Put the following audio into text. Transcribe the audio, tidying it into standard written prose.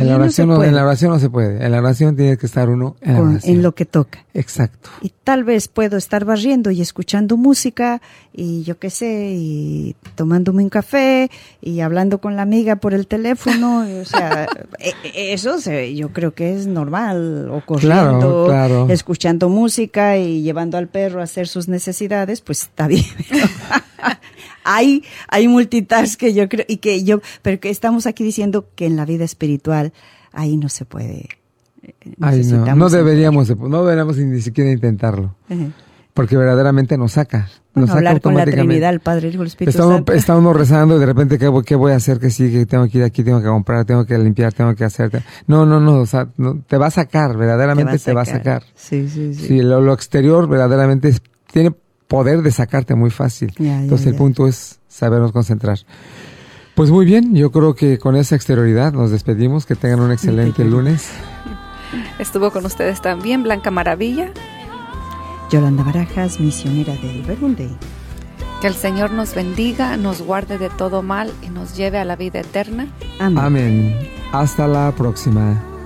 En la oración no se puede. En la oración tiene que estar uno en lo que toca. Exacto. Y tal vez puedo estar barriendo y escuchando música y yo qué sé, y tomándome un café y hablando con la amiga por el teléfono. O sea, eso yo creo que es normal. O corriendo, claro. Escuchando música y llevando al perro a hacer sus necesidades, pues está bien. Hay multitask que yo creo, pero que estamos aquí diciendo que en la vida espiritual ahí no se puede. No deberíamos ni siquiera intentarlo. Uh-huh. Porque verdaderamente nos saca. Nos saca hablar con la Trinidad, el Padre, el Hijo, el Espíritu Santo. Está uno rezando y de repente, ¿qué voy a hacer? Que sí, que tengo que ir aquí, tengo que comprar, tengo que limpiar, tengo que hacer. No, o sea, te va a sacar, verdaderamente te va a sacar. Sí. Sí, lo exterior verdaderamente tiene poder de sacarte muy fácil. Entonces el punto es sabernos concentrar. Pues muy bien, yo creo que con esa exterioridad nos despedimos. Que tengan un excelente lunes. Estuvo con ustedes también Blanca Maravilla, Yolanda Barajas, misionera del Verbum Dei. Que el Señor nos bendiga, nos guarde de todo mal y nos lleve a la vida eterna. Amén. Amén. Hasta la próxima.